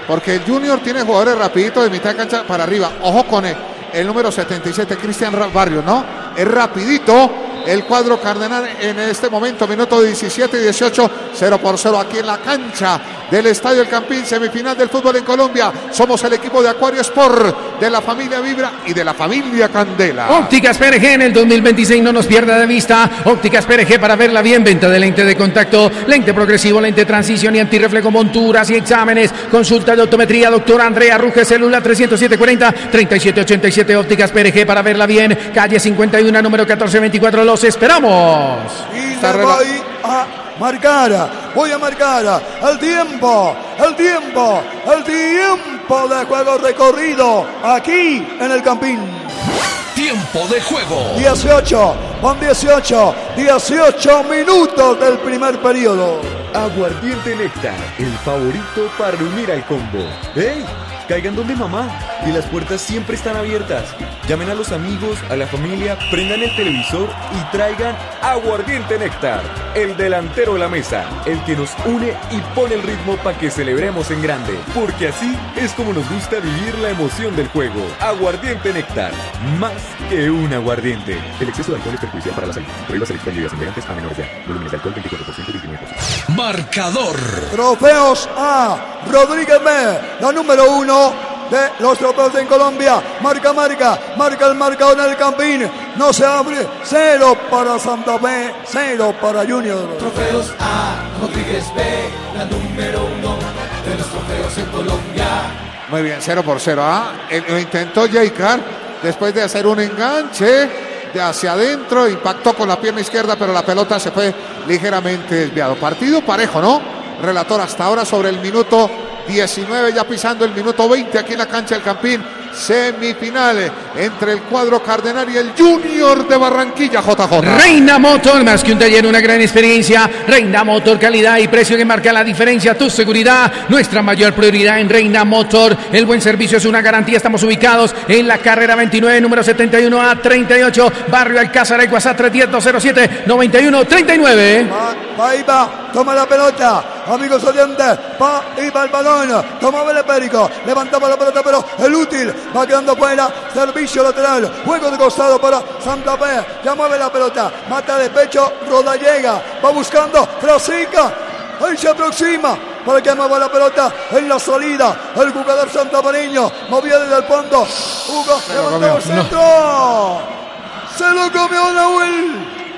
porque el Junior tiene jugadores rapiditos de mitad de cancha para arriba. Ojo con el número 77, Cristian Barrios, ¿no? Es rapidito el cuadro cardenal en este momento, minuto 17 y 18, 0-0 aquí en la cancha del Estadio El Campín, semifinal del fútbol en Colombia. Somos el equipo de Acuario Sport, de la familia Vibra y de la familia Candela. Ópticas PRG en el 2026, no nos pierda de vista. Ópticas PRG para verla bien, venta de lente de contacto, lente progresivo, lente transición y antirreflejo, monturas y exámenes. Consulta de optometría, doctora Andrea Ruge, celular 307-40-3787. Ópticas PRG para verla bien, calle 51, número 1424. Los esperamos. Y le voy a marcar el tiempo de juego recorrido aquí en el Campín. Tiempo de juego. 18 minutos del primer periodo. Aguardiente Néctar, el favorito para reunir al combo. ¡Hey! Caigan donde mamá, y las puertas siempre están abiertas. Llamen a los amigos, a la familia, prendan el televisor y traigan Aguardiente Néctar, el delantero de la mesa, el que nos une y pone el ritmo para que celebremos en grande, porque así es como nos gusta vivir la emoción del juego. Aguardiente Néctar, más que un aguardiente. El exceso de alcohol es perjudicial para la salud. Prohíbas el expendio de bebidas a menores de edad. Volúmenes de alcohol 24% y 19%. Marcador. Trofeos A. Rodríguez B, la número 1 de los trofeos en Colombia. Marca el marcador en el Campín. No se abre. 0 para Santa Fe, 0 para Junior. Trofeos A. Rodríguez B, la número 1 de los trofeos en Colombia. Muy bien, 0-0. Lo intentó Jaycar después de hacer un enganche de hacia adentro, impactó con la pierna izquierda, pero la pelota se fue ligeramente desviado. Partido parejo, ¿no? Relator hasta ahora sobre el minuto 19, ya pisando el minuto 20 aquí en la cancha del Campín. Semifinal entre el cuadro cardenal y el Junior de Barranquilla, JJ. Reina Motor, más que un taller, una gran experiencia. Reina Motor, calidad y precio que marca la diferencia. Tu seguridad, nuestra mayor prioridad en Reina Motor. El buen servicio es una garantía. Estamos ubicados en la carrera 29, número 71A38, barrio Alcázar, WhatsApp 310-07-9139. Ahí va, toma la pelota, amigos oyentes, va el balón, toma Belepérico, levantaba la pelota, pero el útil va quedando fuera, servicio lateral, juego de costado para Santa Fe, ya mueve la pelota, mata de pecho, Rodallega, va buscando, Frasica, ahí se aproxima, para que mueva la pelota en la salida, el jugador santafereño, movía desde el fondo, Hugo, levantó el centro, se lo comió Nahuel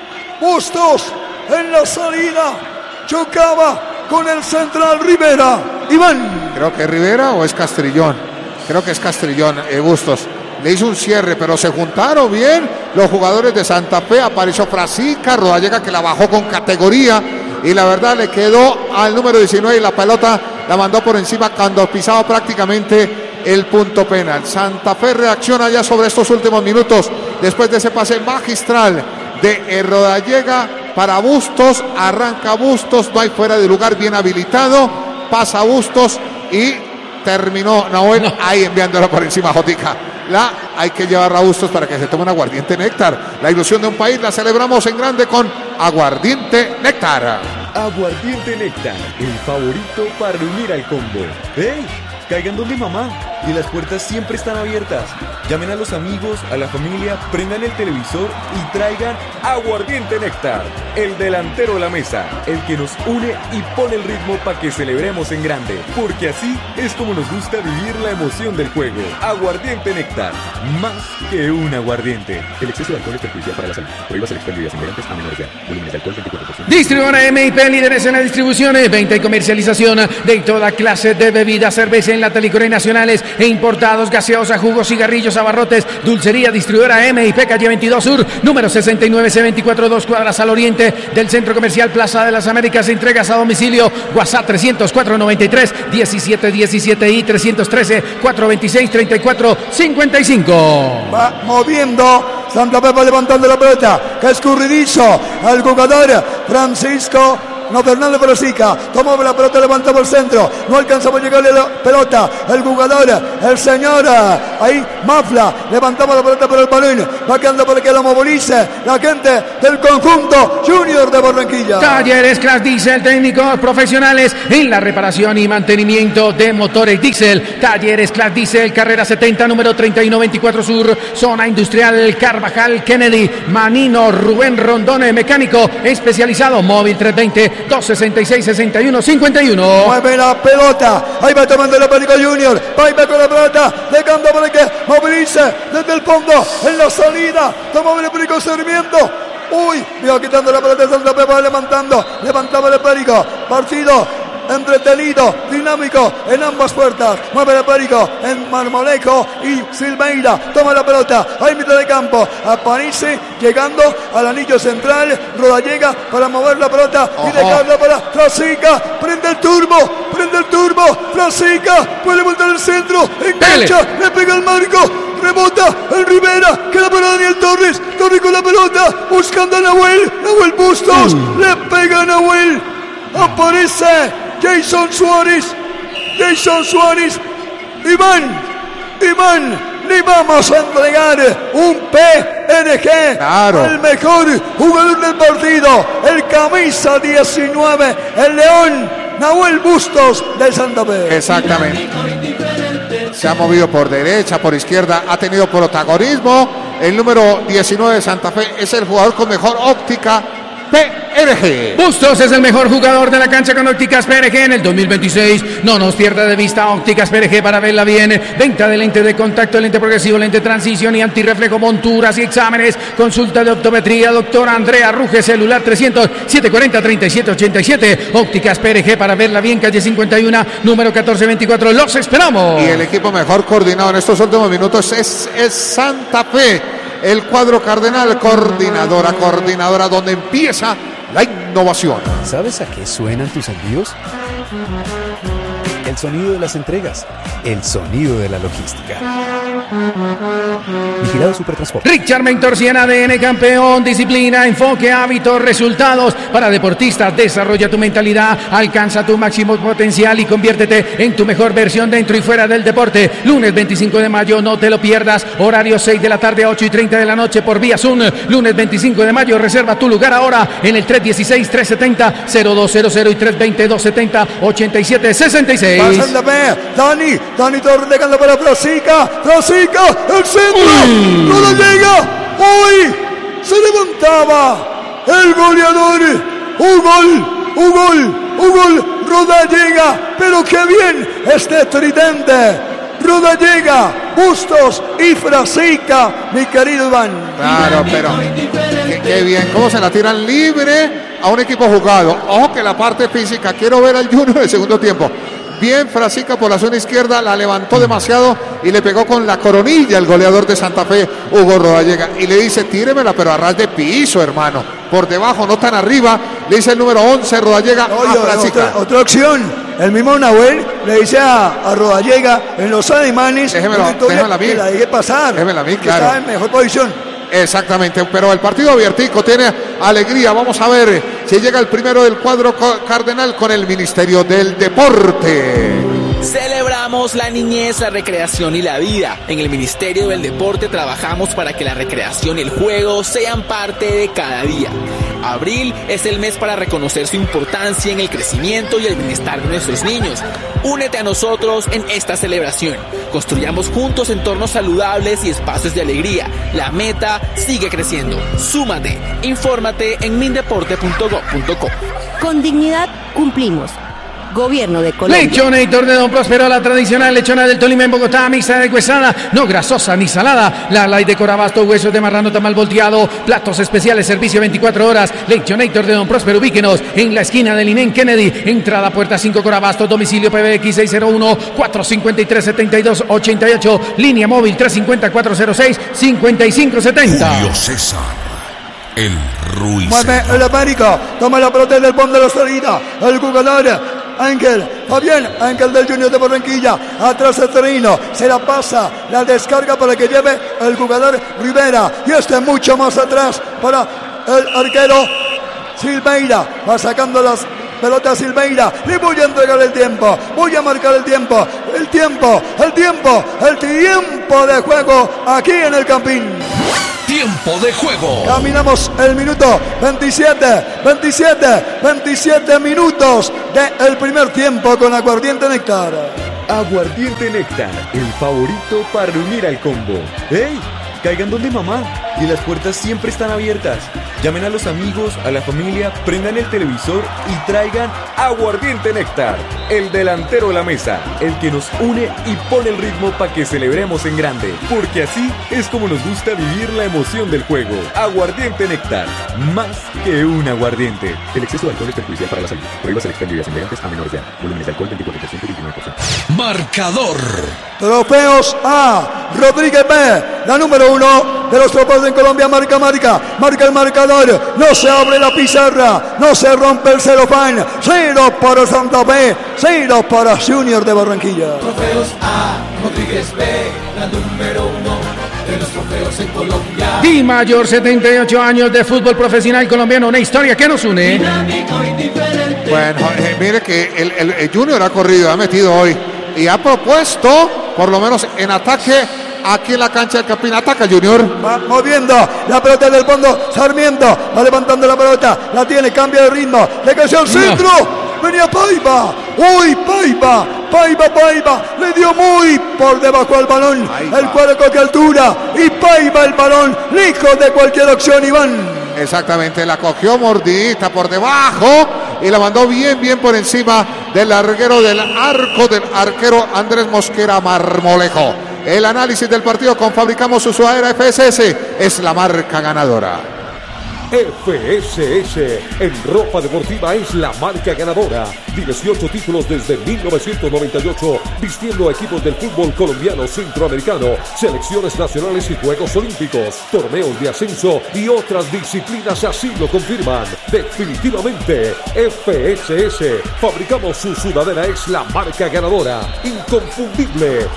Bustos. En la salida chocaba con el central Rivera. Iván. Creo que Rivera o es Castrillón. Creo que es Castrillón, Bustos. Le hizo un cierre, pero se juntaron bien los jugadores de Santa Fe. Apareció Frasica, Rodallega que la bajó con categoría. Y la verdad le quedó al número 19 y la pelota la mandó por encima cuando pisaba prácticamente el punto penal. Santa Fe reacciona ya sobre estos últimos minutos después de ese pase magistral de Rodallega para Bustos, arranca Bustos, no hay fuera de lugar, bien habilitado, pasa Bustos y terminó Nahuel ahí enviándolo por encima, Jotica. Hay que llevar a Bustos para que se tome un Aguardiente Néctar. La ilusión de un país la celebramos en grande con Aguardiente Néctar. Aguardiente Néctar, el favorito para reunir al combo. ¡Hey! Caigan donde mamá, y las puertas siempre están abiertas. Llamen a los amigos, a la familia, prendan el televisor y traigan Aguardiente Néctar, el delantero de la mesa, el que nos une y pone el ritmo para que celebremos en grande, porque así es como nos gusta vivir la emoción del juego. Aguardiente Néctar, más que un aguardiente. El exceso de alcohol es perjudicial para la salud. Prohíbas el expendio de bebidas a menores de edad. Volúmenes de alcohol 24%. Distribuidora MIP, líderes en la distribución, venta y comercialización de toda clase de bebidas, cerveza en lata, licores nacionales e importados, gaseosa, jugos, cigarrillos, abarrotes, dulcería. Distribuidora MIP, calle 22 Sur, número 69C24, 2 cuadras al oriente del Centro Comercial Plaza de las Américas. Entregas a domicilio, WhatsApp 300-493-1717 y 313-426-3455. Va moviendo, Santa Fe va levantando la pelota, que escurridizo al jugador Francisco no, Fernández Frasica, tomó la pelota, levantó por el centro, no alcanza por llegarle la pelota, el jugador, el señor, ahí Mafla, levantaba la pelota por el balón, va quedando para que lo movilice la gente del conjunto Junior de Barranquilla. Talleres Class Diesel, técnicos profesionales en la reparación y mantenimiento de motores diésel. Talleres Class Diesel, carrera 70, número 3124 Sur, zona industrial Carvajal Kennedy. Manino Rubén Rondone, mecánico especializado, móvil 320-266-6151. Mueve la pelota, ahí va tomando el Perico Junior, va con la pelota, dejando para que movilice desde el fondo, en la salida, toma el Perico Sarmiento. Uy, iba quitando la pelota de Santa Fe, va levantaba el Perico, partido entretenido, dinámico en ambas puertas. Mueve el Perico en Marmolejo y Silveira. Toma la pelota, ahí mitad de campo. Aparece llegando al anillo central. Rodallega para mover la pelota y dejarla para Frasica. Prende el turbo. Frasica puede voltar el centro. Engancha, le pega el marco. Rebota el Rivera, queda para Daniel Torres. Torres con la pelota, buscando a Nahuel Bustos. Le pega a Nahuel. Aparece Jason Suárez. Iván, le vamos a entregar un PNG al mejor jugador del partido, el camisa 19, el León, Nahuel Bustos de Santa Fe. Exactamente. Se ha movido por derecha, por izquierda, ha tenido protagonismo. El número 19 de Santa Fe es el jugador con mejor óptica PRG. Bustos es el mejor jugador de la cancha con ópticas PRG en el 2026. No nos pierda de vista ópticas PRG para verla bien. Venta de lente de contacto, lente progresivo, lente transición y antirreflejo, monturas y exámenes. Consulta de optometría, doctora Andrea Ruge, celular 300-740-3787. Ópticas PRG para verla bien, calle 51, número 1424. Los esperamos. Y el equipo mejor coordinado en estos últimos minutos es Santa Fe. El cuadro cardenal, coordinadora, donde empieza la innovación. ¿Sabes a qué suenan tus envíos? El sonido de las entregas, el sonido de la logística. Vigilado Supertransporte. Richard Mentor, 100 ADN, campeón, disciplina, enfoque, hábitos, resultados para deportistas. Desarrolla tu mentalidad, alcanza tu máximo potencial y conviértete en tu mejor versión dentro y fuera del deporte. Lunes 25 de mayo, no te lo pierdas. Horario 6 de la tarde, 8:30 de la noche por vía Zoom. Lunes 25 de mayo, reserva tu lugar ahora en el 316-370-0200 y 320-270-8766. Santa Fe, Dani Torres dejando para Frasica, el centro, no lo llega, hoy se levantaba el goleador, un gol, Rodallega, pero qué bien este tridente, Rodallega, Bustos y Frasica, mi querido Iván. Claro, pero qué bien, cómo se la tiran libre a un equipo jugado. Ojo que la parte física, quiero ver al Junior del segundo tiempo. Bien, Frasica por la zona izquierda, la levantó demasiado y le pegó con la coronilla el goleador de Santa Fe, Hugo Rodallega, y le dice, tíremela, pero a ras de piso, hermano, por debajo, no tan arriba, le dice el número 11, Rodallega, a Frasica. Otra opción, el mismo Nahuel le dice a Rodallega en los ademanes, déjemela a mí, que la deje pasar, déjemela a mí, claro. Está en mejor posición. Exactamente, pero el partido abiertico tiene alegría. Vamos a ver si llega el primero del cuadro cardenal con el Ministerio del Deporte. Celebramos la niñez, la recreación y la vida. En el Ministerio del Deporte trabajamos para que la recreación y el juego sean parte de cada día. Abril es el mes para reconocer su importancia en el crecimiento y el bienestar de nuestros niños. Únete a nosotros en esta celebración. Construyamos juntos entornos saludables y espacios de alegría. La meta sigue creciendo. Súmate. Infórmate en mindeporte.gov.co. Con dignidad cumplimos. Gobierno de Colombia. Lechonator de Don Próspero, la tradicional lechona del Tolima en Bogotá, mixta de huesada, no grasosa ni salada. La light de Corabasto, huesos de marrano tamal volteado, platos especiales, servicio 24 horas. Lechonator de Don Próspero, ubíquenos en la esquina del Inén Kennedy, entrada puerta 5 Corabasto, domicilio PBX 601-453-7288, línea móvil 350-406-5570. Julio César, el Ruiz. Mueve el América, toma la pelota del fondo de la salida, el jugador Ángel, Fabián Ángel del Junior de Barranquilla, atrás el terreno, se la pasa, la descarga para que lleve el jugador Rivera, y mucho más atrás para el arquero Silveira, va sacando las pelota Silveira, le voy a entregar el tiempo, voy a marcar el tiempo de juego aquí en el Campín. Tiempo de juego. Caminamos el minuto 27 minutos del primer tiempo con Aguardiente Néctar. Aguardiente Néctar, el favorito para unir al combo. ¡Ey! Caigan donde mamá y las puertas siempre están abiertas. Llamen a los amigos, a la familia, prendan el televisor y traigan Aguardiente Néctar, el delantero de la mesa, el que nos une y pone el ritmo para que celebremos en grande, porque así es como nos gusta vivir la emoción del juego. Aguardiente Néctar, más que un aguardiente. El exceso de alcohol es perjudicial para la salud. Prohíbas el expendio de bebidas a menores de edad. Volúmenes de alcohol 24% y 29%. Marcador. Trofeos A, Rodríguez B, la número 1 de los trofeos en Colombia, marca el marcador, no se abre la pizarra, no se rompe el celofán, 0 para Santa Fe, 0 para Junior de Barranquilla. Trofeos A, Rodríguez B, la número 1 de los trofeos en Colombia. Di Mayor, 78 años de fútbol profesional colombiano, una historia que nos une. Dinámico y diferente. Bueno, mire que el Junior ha corrido, ha metido hoy y ha propuesto, por lo menos en ataque, aquí en la cancha del Campín. Ataca Junior. Va moviendo la pelota del fondo, Sarmiento va levantando la pelota, la tiene, cambia de ritmo, le cayó al centro, venía Paiva, uy, Paiva, le dio muy por debajo al balón, el cuadro coge altura y Paiva el balón, lejos de cualquier opción, Iván. Exactamente, la cogió mordidita por debajo y la mandó bien por encima del larguero del arco del arquero Andrés Mosquera Marmolejo. El análisis del partido con Fabricamos su sudadera FSS es la marca ganadora. FSS en ropa deportiva es la marca ganadora. 18 títulos desde 1998, vistiendo a equipos del fútbol colombiano, centroamericano, selecciones nacionales y Juegos Olímpicos, torneos de ascenso y otras disciplinas así lo confirman. Definitivamente, FSS, Fabricamos su sudadera es la marca ganadora. Inconfundible.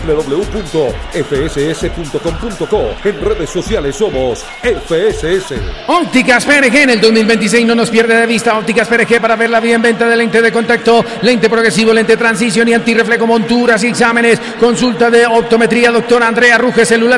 www.fss.com.co. En redes sociales somos FSS. Ópticas PRG en el 2026 no nos pierde de vista. Ópticas PRG para ver la vida en venta de lente de contacto, lente progresivo, lente transición y antirreflejo, monturas y exámenes. Consulta de optometría, doctora Andrea Ruge, celular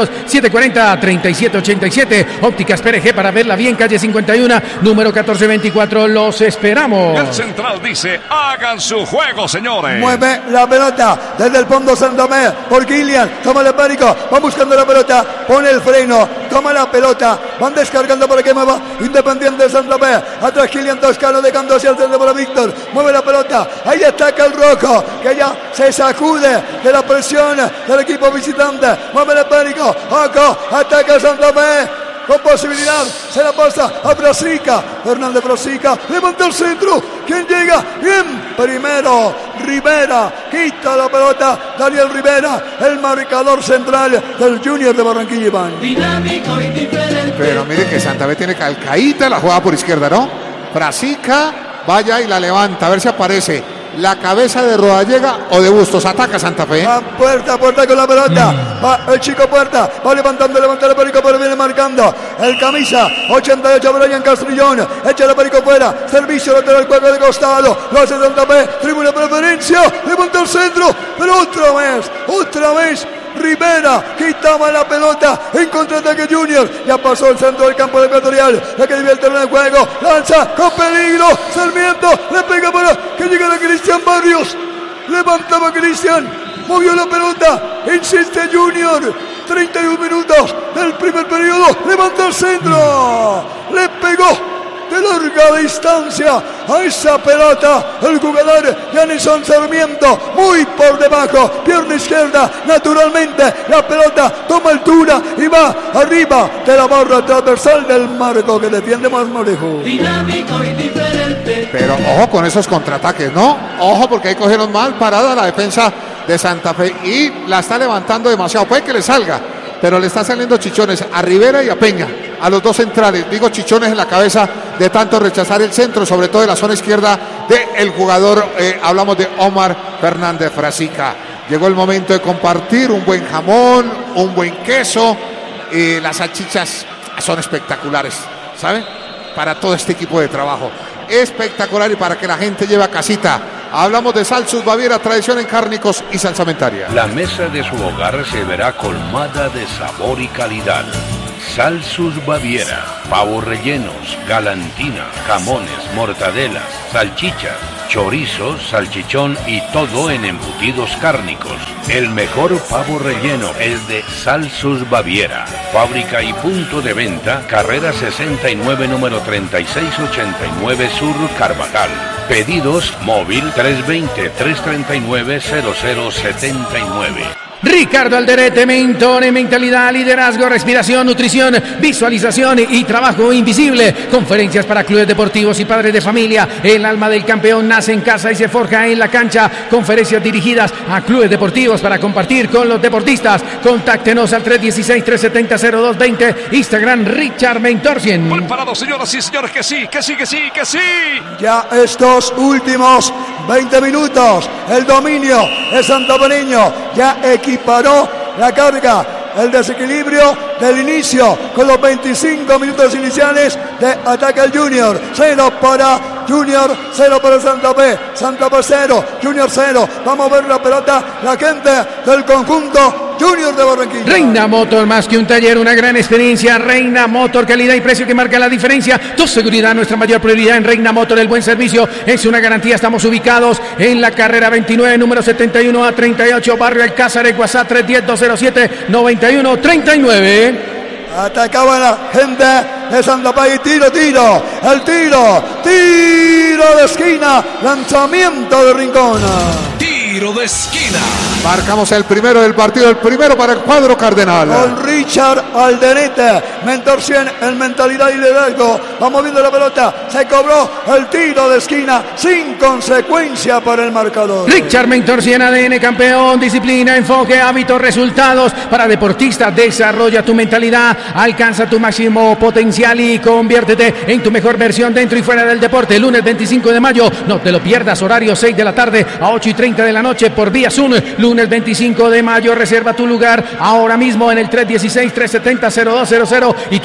300-740-3787. Ópticas PRG para verla bien, calle 51, número 1424. Los esperamos. El central dice, hagan su juego, señores. Mueve la pelota desde el fondo Santander por Kilian, toma el Périco, va buscando la pelota, pone el freno, toma la pelota, van descargando para que mueva Independiente de Santa Fe, atrás Kilian Toscano dejando hacia el centro para Víctor, mueve la pelota, ahí ataca el rojo, que ya se sacude de la presión del equipo visitante, mueve el Périco, ataca Santa Fe, con posibilidad, se la pasa a Brasica, Hernández Brasica, levanta el centro, ¿quién llega? Bien, primero, Rivera, quita la pelota, Daniel Rivera, el marcador central del Junior de Barranquilla, Iván. Dinámico y diferente. Pero mire que Santa Fe tiene calcaíta la jugada por izquierda, ¿no? Brasica, vaya y la levanta, a ver si aparece la cabeza de Rodallega o de Bustos. Ataca Santa Fe. Va Puerta con la pelota. Va el chico Puerta. Va levanta el Perico, pero viene marcando. El camisa 88, Brian Castrillón. Echa el Perico fuera. Servicio lateral, juego de costado. Lo hace Santa Fe. Tribuna preferencia. Levanta el centro. Pero otra vez. Rivera quitaba la pelota en contraataque Junior, ya pasó el centro del campo ecuatorial, la que divierte en el juego, lanza con peligro, Sarmiento, le pega para que llega a Cristian Barrios, levantaba Cristian, movió la pelota, insiste Junior, 31 minutos del primer periodo, levanta el centro, le pegó de larga distancia a esa pelota el jugador Janison Sarmiento, muy por debajo, pierna izquierda, naturalmente la pelota toma altura y va arriba de la barra transversal del marco que defiende Marmolejo. Dinámico y diferente. Pero ojo con esos contraataques, ¿no? Ojo porque ahí cogieron mal parada la defensa de Santa Fe y la está levantando demasiado, puede que le salga, pero le están saliendo chichones a Rivera y a Peña, a los dos centrales, digo chichones en la cabeza de tanto rechazar el centro, sobre todo en la zona izquierda del jugador, hablamos de Omar Fernández Frasica. Llegó el momento de compartir un buen jamón, un buen queso, las salchichas son espectaculares, ¿saben? Para todo este equipo de trabajo. espectacular y para que la gente lleve a casita. Hablamos de Salsus Baviera, tradición en cárnicos y salsamentaria. La mesa de su hogar se verá colmada de sabor y calidad. Salsus Baviera, pavos rellenos, galantina, jamones, mortadelas, salchichas, chorizos, salchichón y todo en embutidos cárnicos. El mejor pavo relleno es de Salsus Baviera. Fábrica y punto de venta, carrera 69, número 3689 Sur, Carvajal. Pedidos móvil 320-339-0079. Ricardo Alderete, mentor en mentalidad, liderazgo, respiración, nutrición, visualización y trabajo invisible. Conferencias para clubes deportivos y padres de familia. El alma del campeón nace en casa y se forja en la cancha. Conferencias dirigidas a clubes deportivos para compartir con los deportistas. Contáctenos al 316-370-0220. Instagram Richard Mentor 100. Preparados, señoras y señores, que sí, que sí, que sí, que sí. Ya estos últimos 20 minutos, el dominio es santapereño. Ya equiparó la carga, el desequilibrio del inicio con los 25 minutos iniciales de ataque al Junior. 0 para Junior, 0 para Santa Fe 0, Junior 0. Vamos a ver la pelota, la gente del conjunto Junior de Barranquilla. Reina Motor, más que un taller, una gran experiencia. Reina Motor, calidad y precio que marca la diferencia. Tu seguridad, nuestra mayor prioridad en Reina Motor. El buen servicio es una garantía. Estamos ubicados en la carrera 29, número 71 a 38, Barrio Alcázar, WhatsApp 310-207-9139. Atacaba la gente de Santa Fe y tiro, el tiro de esquina, lanzamiento de Rincón. Tiro de esquina. Marcamos el primero del partido, el primero para el cuadro cardenal. Con Richard Alderete, mentor 100 en mentalidad y liderazgo. Vamos viendo la pelota, se cobró el tiro de esquina sin consecuencia para el marcador. Richard Mentor 100, ADN campeón, disciplina, enfoque, hábitos, resultados. Para deportistas, desarrolla tu mentalidad, alcanza tu máximo potencial y conviértete en tu mejor versión dentro y fuera del deporte. Lunes 25 de mayo, no te lo pierdas, horario 6 de la tarde a 8:30 de la noche por vía Zoom. Lunes 25 de mayo, reserva tu lugar ahora mismo en el 316-370-0200 y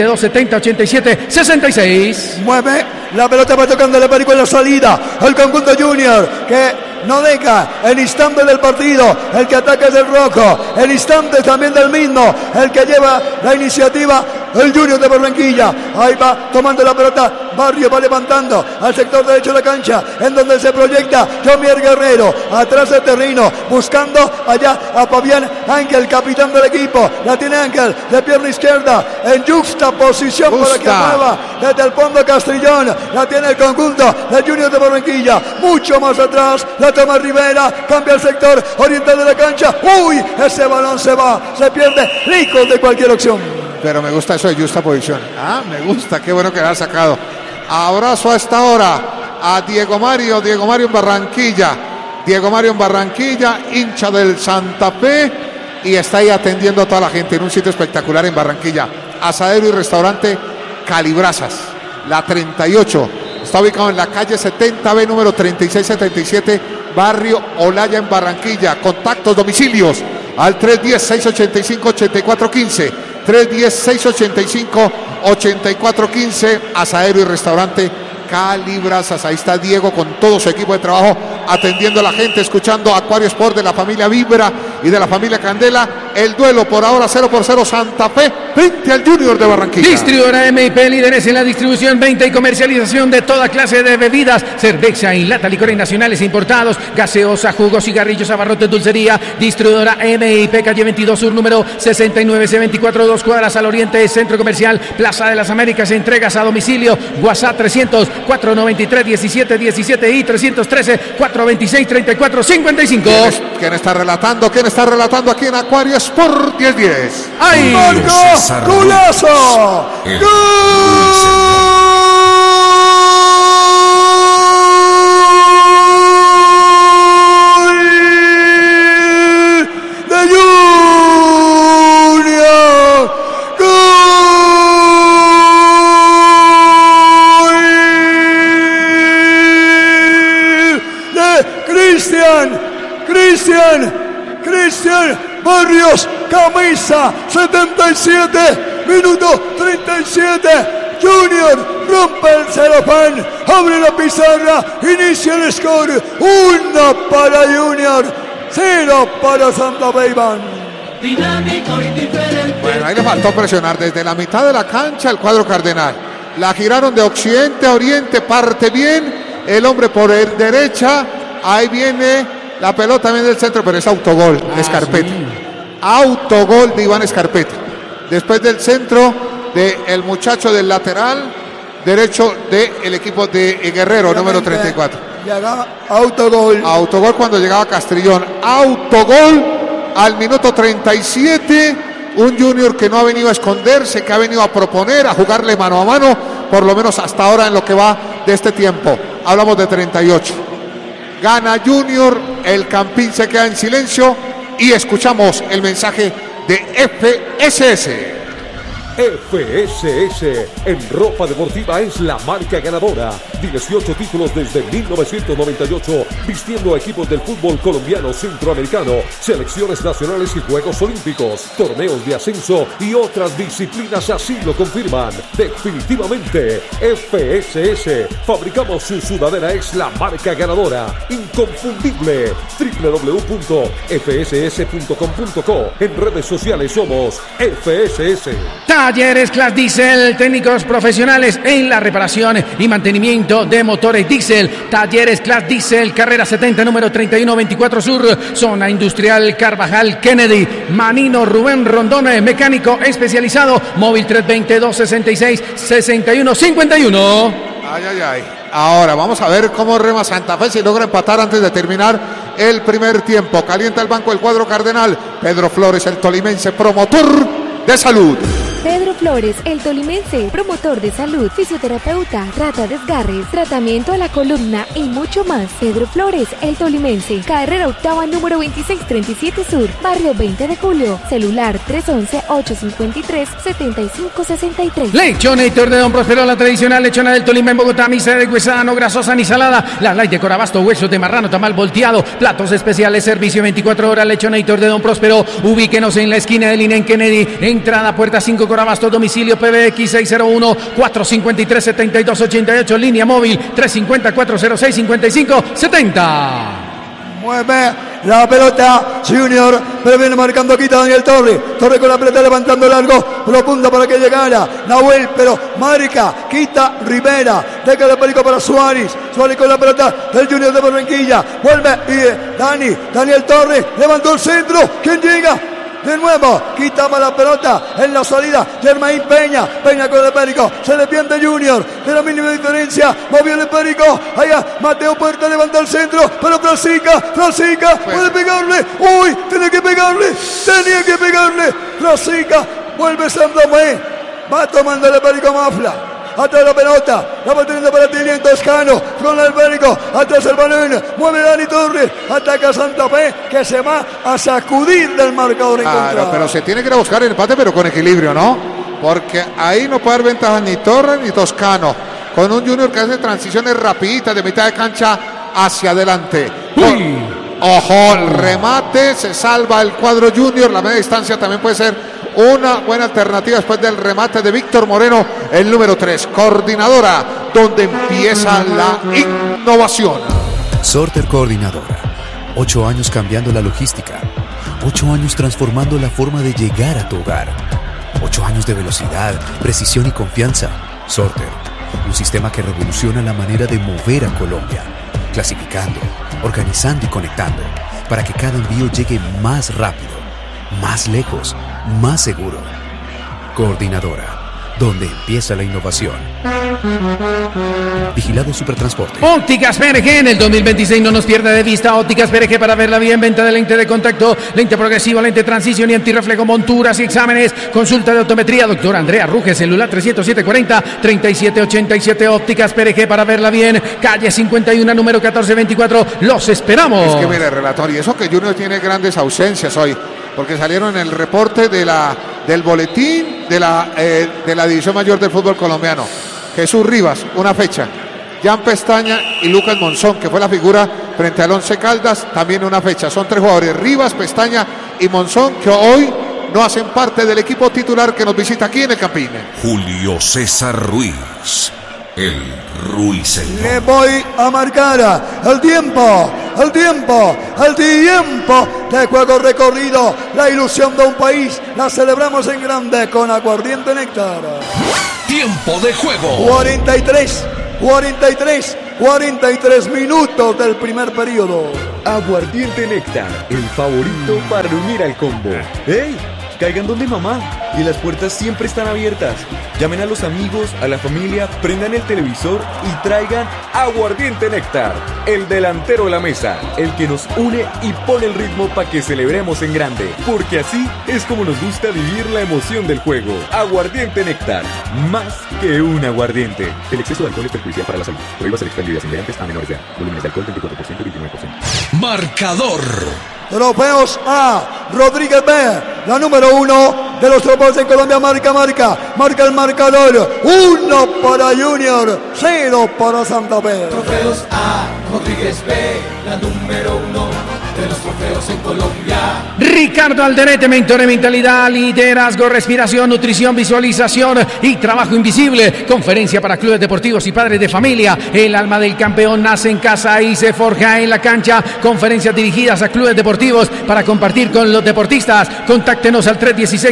320-270-8766. Mueve la pelota, va tocando el Perico en la salida. El conjunto Junior que no deja el instante del partido. El que ataca es el rojo, el instante también del mismo. El que lleva la iniciativa, el Junior de Barranquilla. Ahí va tomando la pelota Barrio, va levantando al sector derecho de la cancha, en donde se proyecta Jomier Guerrero, atrás del terreno, buscando allá a Fabián Ángel, capitán del equipo. La tiene Ángel de pierna izquierda en juxtaposición para que mueva desde el fondo Castrillón. La tiene el conjunto del Junior de Barranquilla, mucho más atrás. La toma Rivera, cambia el sector oriental de la cancha. Uy, ese balón se va, se pierde, lejos de cualquier opción. Pero me gusta eso de justa posición. Me gusta, qué bueno que la ha sacado. Abrazo a esta hora a Diego Mario en Barranquilla. Diego Mario en Barranquilla, hincha del Santa Fe, y está ahí atendiendo a toda la gente en un sitio espectacular en Barranquilla. Asadero y restaurante Calibrazas, la 38. Está ubicado en la calle 70B, número 3677, Barrio Olaya en Barranquilla. Contactos, domicilios al 310-685-8415. 310-685-8415. Asadero y restaurante Calibrazas. Ahí está Diego con todo su equipo de trabajo atendiendo a la gente, escuchando Acuario Sport de la familia Vibra y de la familia Candela. El duelo por ahora 0-0 Santa Fe frente al Junior de Barranquilla. Distribuidora MIP, líderes en la distribución, venta y comercialización de toda clase de bebidas, cerveza y lata, licores nacionales e importados, gaseosa, jugos, cigarrillos, abarrotes, dulcería. Distribuidora MIP, calle 22 Sur, número 69C24, 2 cuadras al oriente, Centro Comercial Plaza de las Américas. Entregas a domicilio. WhatsApp 300-493-1717 y 313-426-3455. ¿Quién está relatando? Aquí en Acuario Sport 1010? ¡Ay! ¡Marco! ¡Golazo! ¡Gol! ¡De Junior! ¡Gol! ¡De Cristian Barrios! Camisa 77, minuto 37, Junior rompe el celofán, abre la pizarra, inicia el score. 1 para Junior, 0 para Santa Fe, Iván. Dinámico y diferente. Bueno, ahí le faltó presionar desde la mitad de la cancha el cuadro cardenal. La giraron de occidente a oriente, parte bien el hombre por derecha. Ahí viene la pelota también del centro, pero es autogol de Scarpetta. Sí. Autogol de Iván Scarpetta. Después del centro del muchacho del lateral derecho del equipo de Guerrero, número 34. Llegaba autogol. Autogol cuando llegaba Castrillón. Autogol al minuto 37. Un Junior que no ha venido a esconderse, que ha venido a proponer, a jugarle mano a mano, por lo menos hasta ahora en lo que va de este tiempo. Hablamos de 38. Gana Junior, el Campín se queda en silencio y escuchamos el mensaje de FSS. FSS en ropa deportiva es la marca ganadora. 18 títulos desde 1998, vistiendo a equipos del fútbol colombiano, centroamericano, selecciones nacionales y Juegos Olímpicos, torneos de ascenso y otras disciplinas así lo confirman. Definitivamente, FSS. Fabricamos su sudadera, es la marca ganadora, inconfundible. www.fss.com.co. En redes sociales somos FSS. Talleres Class Diesel, técnicos profesionales en la reparación y mantenimiento de motores diésel. Talleres Class Diesel, carrera 70, número 3124 Sur, zona industrial Carvajal Kennedy. Manino Rubén Rondón, mecánico especializado, móvil 320-266-6151. Ay, ay, ay. Ahora vamos a ver cómo rema Santa Fe si logra empatar antes de terminar el primer tiempo. Calienta el banco el cuadro cardenal. Pedro Flores, el tolimense, promotor de salud. Pedro Flores, el tolimense, promotor de salud, fisioterapeuta, trata desgarres, tratamiento a la columna y mucho más. Pedro Flores, el tolimense, carrera octava número 2637 Sur, barrio 20 de Julio, celular 311-853-7563. Lechonator de Don Prospero, la tradicional lechona del Tolima en Bogotá, misa de huesada, no grasosa ni salada, la light de Corabasto, huesos de marrano, tamal volteado, platos especiales, servicio 24 horas, Lechonator de Don Prospero. Ubíquenos en la esquina del INE en Kennedy, entrada puerta 5 Corabasto, domicilio PBX 601-453-7288, línea móvil 350-406-5570. Mueve la pelota Junior, pero viene marcando, quita Daniel Torres. Torres con la pelota levantando largo, profunda para que llegara Nahuel, pero marca, quita Rivera, deja el perico para Suárez. Suárez con la pelota del Junior de Barranquilla, vuelve y Daniel Torres levantó el centro. ¿Quién llega? De nuevo, quitaba la pelota en la salida. Germain Peña con el Perico. Se defiende Junior de la mínima diferencia. Movió el Perico. Allá Mateo Puerta levanta el centro. Pero Frasica puede pegarle. Uy, tenía que pegarle. Frasica vuelve Santa Fe. Va tomando el Perico Mafla. Atrás la pelota, la va teniendo para Tilian Toscano, con el Bérico, atrás el balón, mueve Dani Torres, ataca Santa Fe, que se va a sacudir del marcador en contra. Pero se tiene que ir a buscar el empate, pero con equilibrio, ¿no? Porque ahí no puede dar ventaja ni Torres ni Toscano, con un Junior que hace transiciones rapiditas de mitad de cancha hacia adelante. Ojo, el remate, se salva el cuadro Junior, la media distancia también puede ser una buena alternativa después del remate de Víctor Moreno, el número 3, Coordinadora, donde empieza la innovación. Sorter Coordinadora, 8 años cambiando la logística, 8 años transformando la forma de llegar a tu hogar, 8 años de velocidad, precisión y confianza. Sorter, un sistema que revoluciona la manera de mover a Colombia, clasificando, organizando y conectando, para que cada envío llegue más rápido, más lejos, más seguro. Coordinadora, donde empieza la innovación. Vigilado Supertransporte. Ópticas PRG en el 2026, no nos pierda de vista. Ópticas PRG para verla bien. Venta de lente de contacto, lente progresivo, lente transición y antirreflejo, monturas y exámenes. Consulta de optometría, doctor Andrea Ruge, celular 307-40-3787. Ópticas PRG para verla bien. Calle 51, número 1424. Los esperamos. Es que mire, relator, y eso que Junior tiene grandes ausencias hoy, porque salieron en el reporte del boletín de la división mayor del fútbol colombiano. Jesús Rivas, una fecha. Jan Pestaña y Lucas Monzón, que fue la figura frente al Once Caldas, también una fecha. Son 3 jugadores, Rivas, Pestaña y Monzón, que hoy no hacen parte del equipo titular que nos visita aquí en el Campín. Julio César Ruiz, el Ruiseñor. Le voy a marcar el tiempo de juego recorrido. La ilusión de un país la celebramos en grande con Aguardiente Néctar. Tiempo de juego. 43 minutos del primer periodo. Aguardiente Néctar, el favorito para unir al combo. ¡Ey! Caigan donde mamá y las puertas siempre están abiertas. Llamen a los amigos, a la familia, prendan el televisor y traigan Aguardiente Néctar, el delantero de la mesa, el que nos une y pone el ritmo para que celebremos en grande, porque así es como nos gusta vivir la emoción del juego. Aguardiente Néctar, más que un aguardiente. El exceso de alcohol es perjudicial para la salud. Prohíbas el expendio de bebidas a menores de edad. Volúmenes de alcohol 24% y 29%. Marcador. Trofeos A, Rodríguez B, la número 1 de los trofeos en Colombia, marca el marcador, 1 para Junior, 0 para Santa Fe. Trofeos A, Rodríguez B, la número 1 de los trofeos en Colombia. Ricardo Alderete, mentor de mentalidad, liderazgo, respiración, nutrición, visualización y trabajo invisible. Conferencia para clubes deportivos y padres de familia. El alma del campeón nace en casa y se forja en la cancha. Conferencias dirigidas a clubes deportivos para compartir con los deportistas. Contáctenos al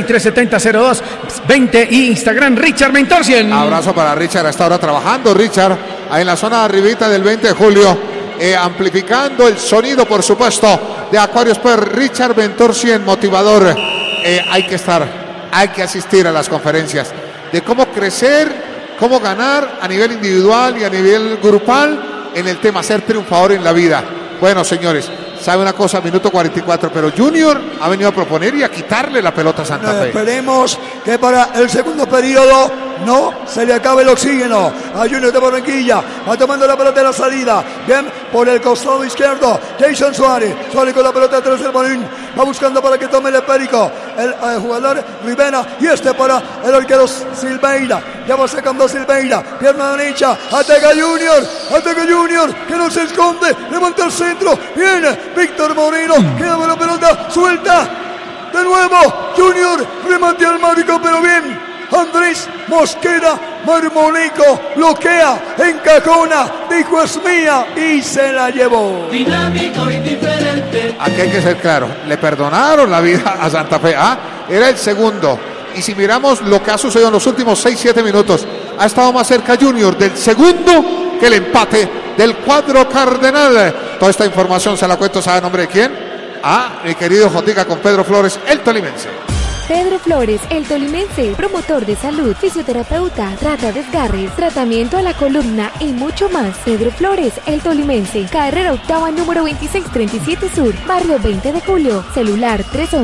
316-370-0220 y Instagram Richard Mentor 100. Abrazo para Richard, hasta ahora trabajando Richard ahí en la zona de arribita del 20 de julio. Amplificando el sonido, por supuesto, de Aquarius Per. Richard Mentor 100, motivador. Hay que asistir a las conferencias de cómo crecer, cómo ganar a nivel individual y a nivel grupal en el tema ser triunfador en la vida. Bueno, señores, sabe una cosa, minuto 44, pero Junior ha venido a proponer y a quitarle la pelota a Santa Fe. Esperemos que para el segundo periodo no se le acabe el oxígeno a Junior de Barranquilla. Va tomando la pelota de la salida. Bien, por el costado izquierdo, Jason Suárez con la pelota detrás del balón. Va buscando para que tome el esférico el jugador Rivera. Y para el arquero Silveira. Ya va sacando Silveira. Pierna derecha. Ataca Junior, que no se esconde. Levanta el centro. Viene Víctor Moreno. Queda con la pelota suelta. De nuevo, Junior remate al marco, pero bien. Andrés Mosquera Marmonico bloquea, encajona, dijo es mía y se la llevó. Dinámico y diferente. Aquí hay que ser claro, le perdonaron la vida a Santa Fe. Era el segundo. Y si miramos lo que ha sucedido en los últimos 6-7 minutos, ha estado más cerca Junior del segundo que el empate del cuadro cardenal. Toda esta información se la cuento, ¿sabe a nombre de quién? Mi querido Jotica con Pedro Flores, el tolimense. Pedro Flores, el tolimense, promotor de salud, fisioterapeuta, trata desgarres, tratamiento a la columna y mucho más. Pedro Flores, el tolimense, carrera octava número 2637 Sur, barrio 20 de Julio, celular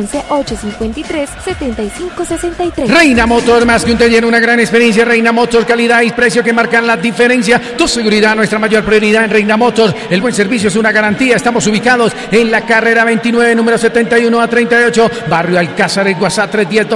311-853-7563. Reina Motor, más que un taller, una gran experiencia. Reina Motor, calidad y precio que marcan la diferencia. Tu seguridad, nuestra mayor prioridad en Reina Motor. El buen servicio es una garantía. Estamos ubicados en la carrera 29, número 71 a 38, barrio Alcázar, en WhatsApp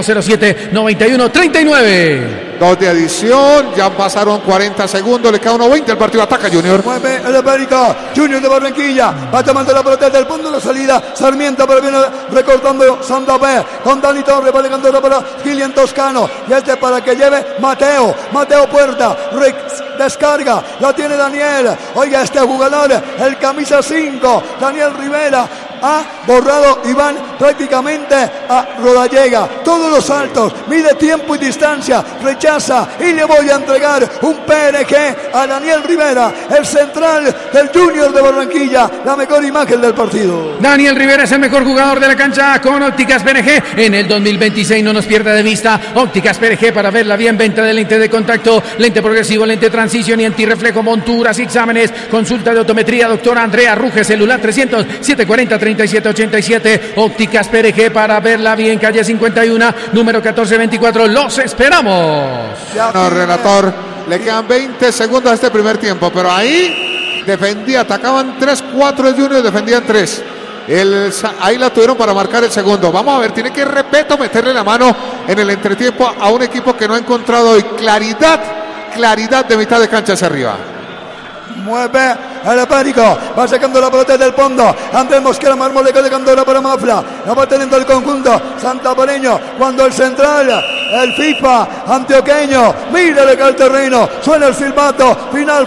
310-207-9139. 2 de adición, ya pasaron 40 segundos, le queda 1:20 el partido, ataca Junior. Mueve el esférico, Junior de Barranquilla, va tomando la pelota desde el punto de la salida, Sarmiento, pero viene recortando Santa Fe, con Dani Torres, va llegando para Kilian Toscano, y para que lleve Mateo Puerta, descarga, la tiene Daniel, oiga este jugador, el camisa 5, Daniel Rivera, ha borrado Iván prácticamente a Rodallega, todos los saltos, mide tiempo y distancia, rechaza y le voy a entregar un PRG a Daniel Rivera, el central del Junior de Barranquilla, la mejor imagen del partido. Daniel Rivera es el mejor jugador de la cancha con Ópticas PRG en el 2026, no nos pierda de vista Ópticas PRG para verla bien, venta de lente de contacto, lente progresivo, lente transición y antirreflejo, monturas y exámenes, consulta de optometría, doctora Andrea Ruge, celular 300-740-3787, Ópticas PRG para verla bien, calle 51, número 1424, los esperamos. No, relator, le quedan 20 segundos a este primer tiempo, pero ahí defendía, atacaban 3-4 de Junior, defendían 3. Ahí la tuvieron para marcar el segundo. Vamos a ver, tiene que, repito, meterle la mano en el entretiempo a un equipo que no ha encontrado hoy claridad de mitad de cancha hacia arriba. Mueve el Epérico, va sacando la pelota del fondo. Andrés Mosquera, Marmoleca de Candora para Mafla. La va teniendo el conjunto santapareño. Cuando el central, el FIFA antioqueño, mírale que el terreno. Suena el silbato.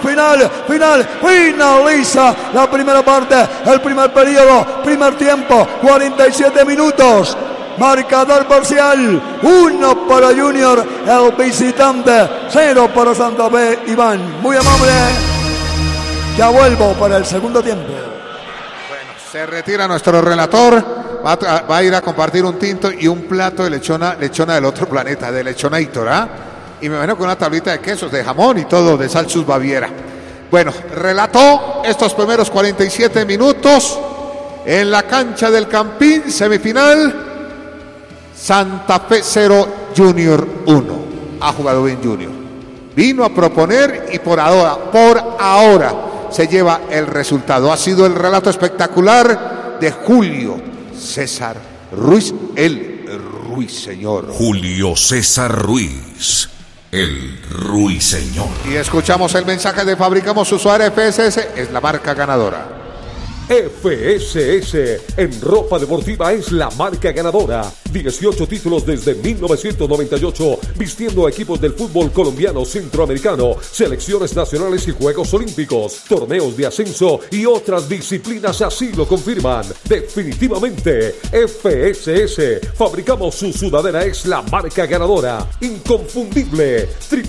Finaliza la primera parte, el primer periodo, primer tiempo, 47 minutos. Marcador parcial, 1 para Junior, el visitante, 0 para Santa Fe. Iván, muy amable. Ya vuelvo para el segundo tiempo. Bueno, se retira nuestro relator. Va a ir a compartir un tinto y un plato de lechona del otro planeta, de Lechonator, ¿ah? Y me imagino con una tablita de quesos, de jamón y todo, de Salsus Baviera. Bueno, relató estos primeros 47 minutos en la cancha del Campín, semifinal. Santa Fe 0, Junior 1. Ha jugado bien Junior. Vino a proponer y por ahora se lleva el resultado. Ha sido el relato espectacular de Julio César Ruiz, el Ruiseñor. Julio César Ruiz, el Ruiseñor. Y escuchamos el mensaje de Fabricamos Usuario FSS, es la marca ganadora. FSS en ropa deportiva es la marca ganadora. 18 títulos desde 1998, vistiendo a equipos del fútbol colombiano, centroamericano, selecciones nacionales y Juegos Olímpicos, torneos de ascenso y otras disciplinas así lo confirman. Definitivamente, FSS, fabricamos su sudadera, es la marca ganadora. Inconfundible.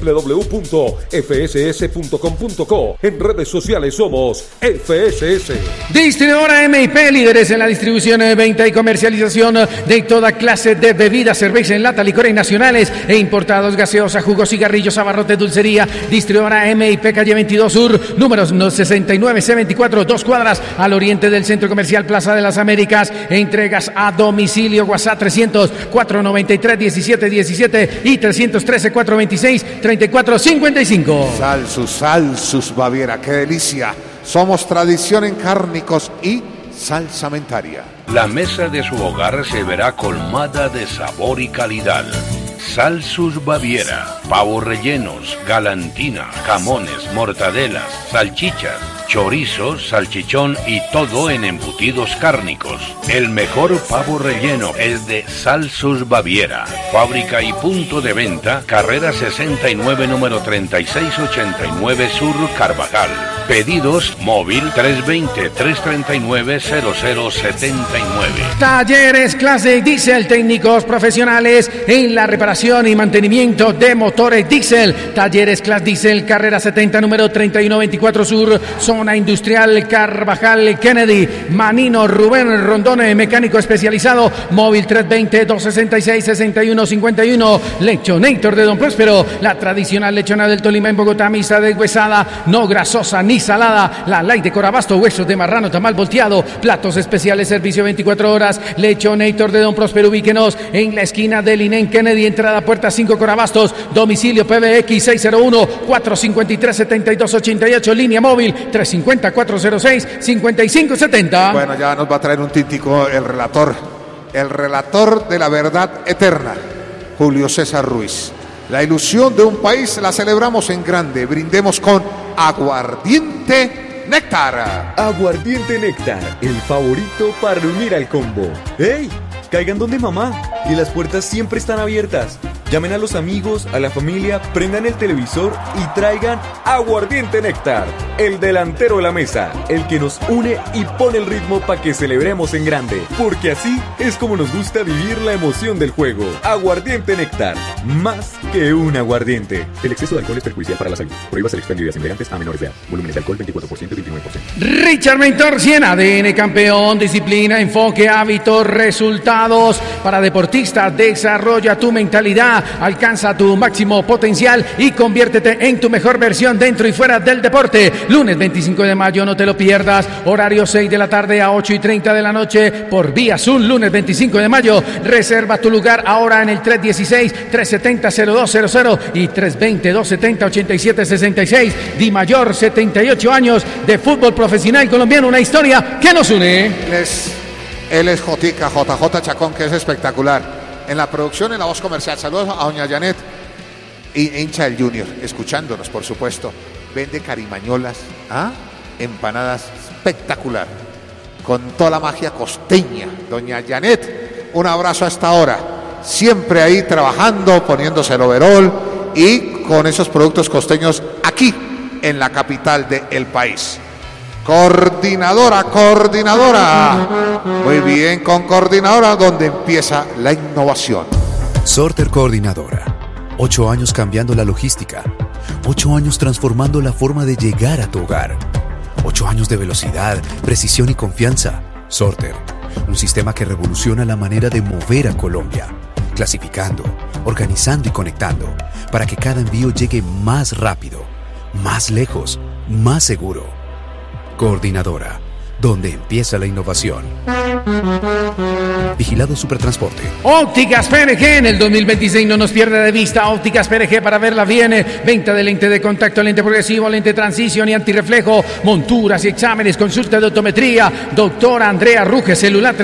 www.fss.com.co. En redes sociales somos FSS. Distribuidora MIP, líderes en la distribución, venta y comercialización de toda clase de bebidas, cerveza en lata, licores nacionales e importados, gaseosa, jugos, cigarrillos, abarrotes, dulcería. Distribuidora MIP, calle 22 Sur, números 69 C24, 2 cuadras al oriente del Centro Comercial Plaza de las Américas. Entregas a domicilio, WhatsApp 300 493 1717 y 313 426 3455. Salsus Baviera, qué delicia. Somos tradición en cárnicos y salsamentaria. La mesa de su hogar se verá colmada de sabor y calidad. Salsus Baviera, pavos rellenos, galantina, jamones, mortadelas, salchichas, chorizos, salchichón y todo en embutidos cárnicos. El mejor pavo relleno es de Salsus Baviera. Fábrica y punto de venta, carrera 69, número 3689 Sur, Carvajal. Pedidos móvil 320-339-0079. Talleres Classic Diesel, técnicos profesionales en la reparación y mantenimiento de motores diésel. Talleres Classic Diesel, carrera 70, número 3124 Sur, zona industrial Carvajal, Kennedy. Manino Rubén Rondón, mecánico especializado. Móvil 320-266-6151. Lechonator de Don Próspero, la tradicional lechona del Tolima en Bogotá, misa deshuesada, no grasosa ni salada, la light de Corabasto, huesos de marrano, tamal volteado, platos especiales, servicio 24 horas. Lechonator de Don Próspero, ubíquenos en la esquina del Inén Kennedy, entrada puerta 5 Corabastos, domicilio PBX 601-453-7288, línea móvil 350-406-5570. Bueno, ya nos va a traer un tintico el relator de la verdad eterna, Julio César Ruiz. La ilusión de un país la celebramos en grande. Brindemos con Aguardiente Néctar. Aguardiente Néctar, el favorito para unir al combo. ¡Ey! Caigan donde mamá y las puertas siempre están abiertas. Llamen a los amigos, a la familia, prendan el televisor y traigan Aguardiente Néctar, el delantero de la mesa, el que nos une y pone el ritmo para que celebremos en grande, porque así es como nos gusta vivir la emoción del juego. Aguardiente Néctar, más que un aguardiente. El exceso de alcohol es perjudicial para la salud. Prohíbas el expendio de bebidas a menores de edad. Volúmenes de alcohol 24% y 29%. Richard Mentor, 100 ADN campeón, disciplina, enfoque, hábitos, resultados. Para deportistas, desarrolla tu mentalidad, alcanza tu máximo potencial y conviértete en tu mejor versión dentro y fuera del deporte. Lunes 25 de mayo, no te lo pierdas. Horario 6 de la tarde a 8:30 de la noche por Vía Zoom. Lunes 25 de mayo. Reserva tu lugar ahora en el 316-370-0200 y 320-270-8766. Di Mayor, 78 años de fútbol profesional colombiano. Una historia que nos une. Él es Jotica, JJ Chacón, que es espectacular. En la producción, en la voz comercial. Saludos a doña Janet, hincha del Junior, escuchándonos, por supuesto. vende carimañolas, empanadas, espectacular, con toda la magia costeña. Doña Janet, un abrazo a esta hora, siempre ahí trabajando, poniéndose el overol y con esos productos costeños aquí en la capital del país. Coordinadora. Muy bien, con Coordinadora, donde empieza la innovación. Sorter Coordinadora. 8 años cambiando la logística. 8 años transformando la forma de llegar a tu hogar. 8 años de velocidad, precisión y confianza. Sorter. Un sistema que revoluciona la manera de mover a Colombia. Clasificando, organizando y conectando. Para que cada envío llegue más rápido, más lejos, más seguro. Coordinadora, donde empieza la innovación. Vigilado Supertransporte. Ópticas PRG, en el 2026 no nos pierde de vista. Ópticas PRG, para verla bien. Venta de lente de contacto, lente progresivo, lente transición y antirreflejo, monturas y exámenes, consulta de optometría. Doctora Andrea Ruge, celular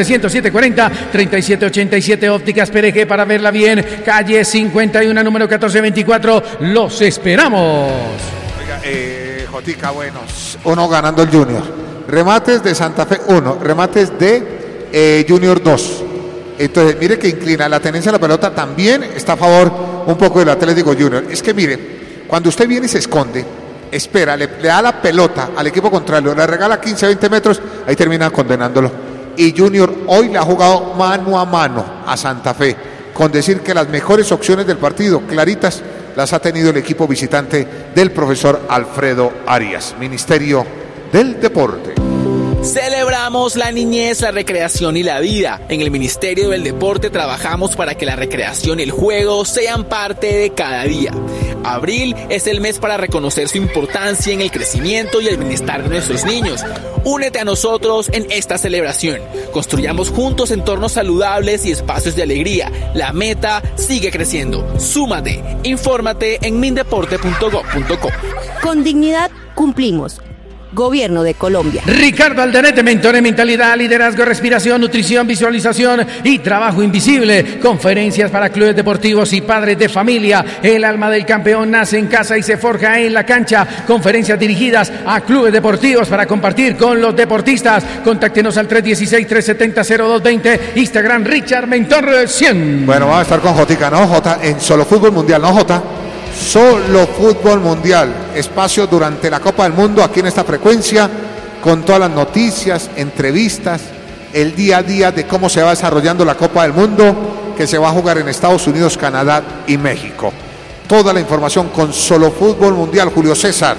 30740-3787. Ópticas PRG, para verla bien. Calle 51, número 1424. Los esperamos. Oiga, Jotica, buenos. Uno ganando el Junior. Remates de Santa Fe 1, remates de Junior 2. Entonces, mire que inclina la tenencia de la pelota, también está a favor un poco del Atlético Junior. Es que mire, cuando usted viene y se esconde, espera, le da la pelota al equipo contrario, le regala 15, 20 metros, ahí termina condenándolo. Y Junior hoy le ha jugado mano a mano a Santa Fe, con decir que las mejores opciones del partido, claritas, las ha tenido el equipo visitante del profesor Alfredo Arias, Ministerio del Deporte. Celebramos la niñez, la recreación y la vida. En el Ministerio del Deporte trabajamos para que la recreación y el juego sean parte de cada día. Abril es el mes para reconocer su importancia en el crecimiento y el bienestar de nuestros niños. Únete a nosotros en esta celebración. Construyamos juntos entornos saludables y espacios de alegría. La meta sigue creciendo. Súmate. Infórmate en mindeporte.gov.co. Con dignidad cumplimos. Gobierno de Colombia. Ricardo Alderete, mentor en mentalidad, liderazgo, respiración, nutrición, visualización y trabajo invisible. Conferencias para clubes deportivos y padres de familia. El alma del campeón nace en casa y se forja en la cancha. Conferencias dirigidas a clubes deportivos para compartir con los deportistas. Contáctenos al 316-370-0220. Instagram Richard Mentor 100. Bueno, vamos a estar con Jotica, ¿no? Jota, en Solo Fútbol Mundial, ¿no, Jota? Solo Fútbol Mundial, espacio durante la Copa del Mundo aquí en esta frecuencia, con todas las noticias, entrevistas, el día a día de cómo se va desarrollando la Copa del Mundo, que se va a jugar en Estados Unidos, Canadá y México. Toda la información con Solo Fútbol Mundial, Julio César,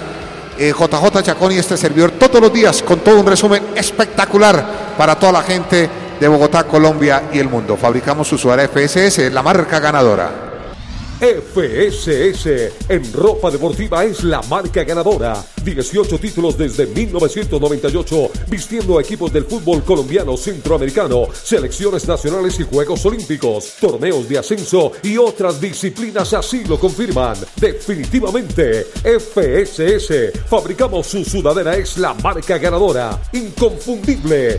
JJ Chacón y este servidor, todos los días con todo un resumen espectacular para toda la gente de Bogotá, Colombia y el mundo. Fabricamos su sudadera FSS, la marca ganadora. FSS en ropa deportiva es la marca ganadora. 18 títulos desde 1998, vistiendo a equipos del fútbol colombiano, centroamericano, selecciones nacionales y Juegos Olímpicos, torneos de ascenso y otras disciplinas así lo confirman. Definitivamente, FSS, fabricamos su sudadera, es la marca ganadora. Inconfundible.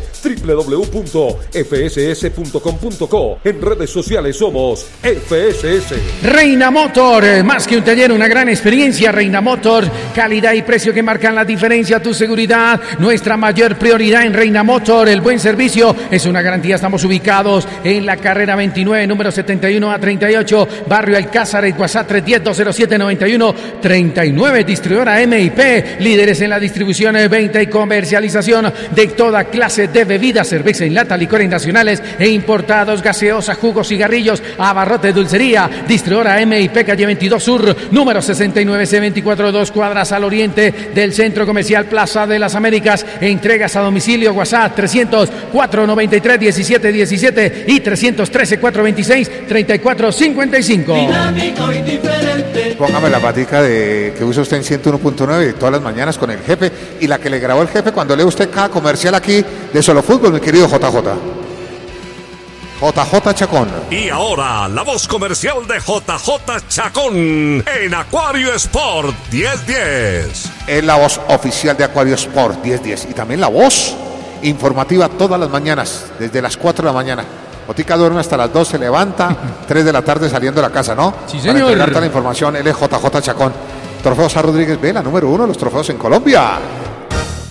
www.fss.com.co. En redes sociales somos FSS. Reina Motor, más que un taller, una gran experiencia. Reina Motor, calidad y precio que marcan la diferencia. Tu seguridad, nuestra mayor prioridad en Reina Motor. El buen servicio es una garantía. Estamos ubicados en la carrera 29, número 71 a 38, barrio Alcázar. WhatsApp 310-207-91-39. Distribuidora MIP, líderes en la distribución, venta y comercialización de toda clase de bebidas, cerveza en lata, licores nacionales e importados, gaseosa, jugos, cigarrillos, abarrotes, dulcería. Distribuidora MIP, calle 22 Sur, número 69, C24, 2 cuadras al oriente del Centro Comercial Plaza de las Américas. Entregas a domicilio. WhatsApp 300-493-1717 y 313-426-3455. Dinámico y diferente. Póngame la patica de que usa usted en 101.9 todas las mañanas con el jefe, y la que le grabó el jefe cuando lee usted cada comercial aquí de Solo Fútbol, mi querido JJ Chacón. Y ahora, la voz comercial de JJ Chacón en Acuario Sport 1010. Es la voz oficial de Acuario Sport 1010 y también la voz informativa todas las mañanas, desde las 4 de la mañana. Jotica duerme hasta las 2, se levanta, 3 de la tarde saliendo de la casa, ¿no? Sí, señor. Para entregar toda la información, él es JJ Chacón. Trofeos A. Rodríguez B, la número 1 de los trofeos en Colombia.